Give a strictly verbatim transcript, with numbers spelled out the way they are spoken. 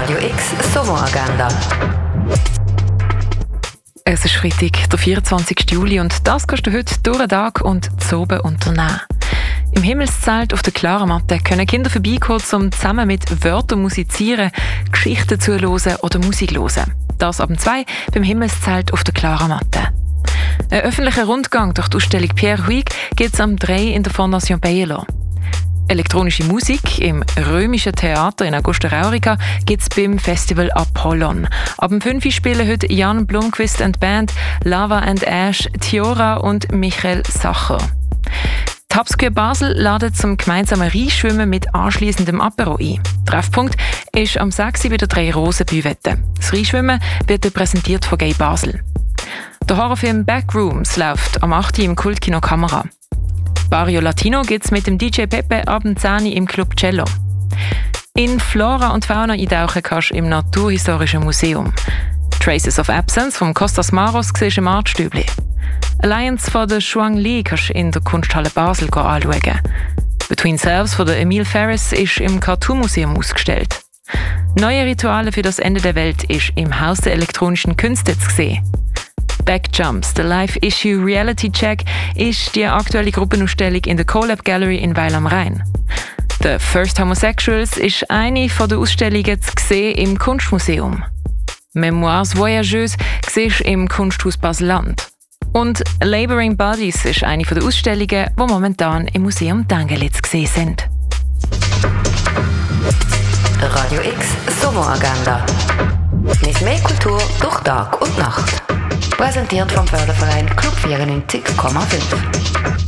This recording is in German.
Radio X Sommeragenda. Es ist Freitag, der vierundzwanzigsten Juli, und das kannst du heute durch den Tag und zu oben unternehmen. Im Himmelszelt auf der klaren Matte können Kinder vorbeikommen, um zusammen mit Wörtern musizieren, Geschichten zuhören oder Musik hören. Das ab zwei beim Himmelszelt auf der klaren Matte. Ein öffentlicher Rundgang durch die Ausstellung Pierre Huyghe gibt es am drei in der Fondation Bielo. Elektronische Musik im Römischen Theater in Augusta Raurica gibt es beim Festival Apollon. Ab dem fünf spielen heute Jan Blomqvist and Band, Lava and Ash, Tiora und Michael Sacher. Die Habsquare Basel ladet zum gemeinsamen Rheinschwimmen mit anschliessendem Apero ein. Treffpunkt ist am sechs bei der drei Rosen Büvette. Das Rheinschwimmen wird präsentiert von Gay Basel. Der Horrorfilm Backrooms läuft am acht im Kultkino Kamera. Barrio Latino gibt's mit dem D J Pepe ab zehn im Club Cello. In Flora und Fauna eintauchen kannst du im Naturhistorischen Museum. Traces of Absence vom Costas Maros siehst du im Artstübli. Alliance von der Xuang Li kannst du in der Kunsthalle Basel anschauen. Between Selves von der Emile Ferris ist im Cartoon Museum ausgestellt. Neue Rituale für das Ende der Welt ist im Haus der elektronischen Künste zu sehen. Backjumps, der Live-Issue Reality Check, ist die aktuelle Gruppenausstellung in der CoLab Gallery in Weil am Rhein. The First Homosexuals ist eine der Ausstellungen zu sehen im Kunstmuseum. Memoirs Voyageuses siehst du im Kunsthaus Basel-Land. Und Laboring Bodies ist eine der Ausstellungen, die momentan im Museum Dengeli zu sehen sind. Radio X Sommeragenda. Mit mehr Kultur durch Tag und Nacht. Präsentiert vom Förderverein Club vierundneunzig Komma fünf.